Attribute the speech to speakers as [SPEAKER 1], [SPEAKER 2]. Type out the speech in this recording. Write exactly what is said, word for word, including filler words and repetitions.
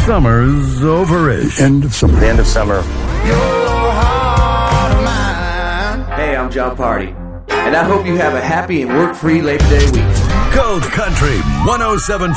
[SPEAKER 1] Summer's over-ish.
[SPEAKER 2] End of summer.
[SPEAKER 3] The end of summer.
[SPEAKER 4] Hey, I'm John Party, and I hope you have a happy and work-free Labor Day weekend.
[SPEAKER 1] Gold Country one oh seven